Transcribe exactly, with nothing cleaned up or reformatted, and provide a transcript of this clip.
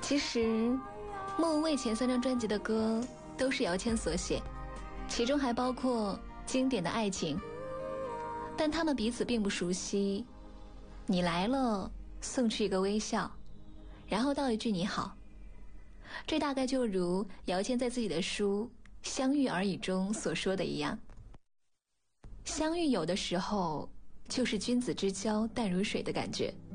其实莫文蔚前三张专辑的歌都是姚谦所写，其中还包括经典的爱情，但他们彼此并不熟悉。你来了，送去一个微笑，然后道一句你好。这大概就如姚谦在自己的书《相遇而已》中所说的一样，相遇有的时候就是君子之交淡如水的感觉。